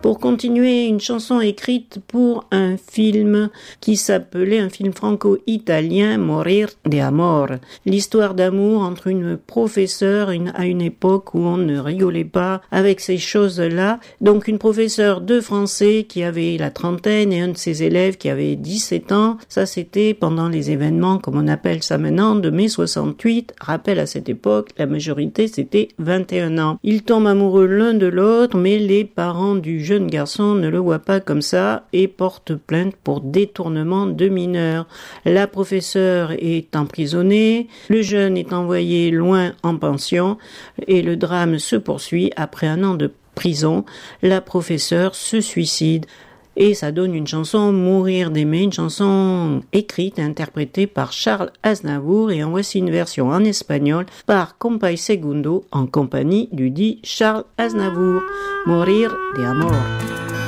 Pour continuer, une chanson écrite pour un film qui s'appelait, un film franco-italien, Morir de Amor. L'histoire d'amour entre une professeure à une époque où on ne rigolait pas avec ces choses-là. Donc une professeure de français qui avait la trentaine et un de ses élèves qui avait 17 ans. Ça, c'était pendant les événements, comme on appelle ça maintenant, de mai 68. Rappel, à cette époque, la majorité, c'était 21 ans. Ils tombent amoureux l'un de l'autre, mais les parents du jeune garçon ne le voient pas comme ça et portent plainte pour détournement de mineurs. La professeure est emprisonnée, le jeune est envoyé loin en pension et le drame se poursuit. Après un an de prison, la professeure se suicide. Et ça donne une chanson, Mourir d'aimer, une chanson écrite et interprétée par Charles Aznavour, et en voici une version en espagnol par Compay Segundo en compagnie du dit Charles Aznavour. Morir de amor.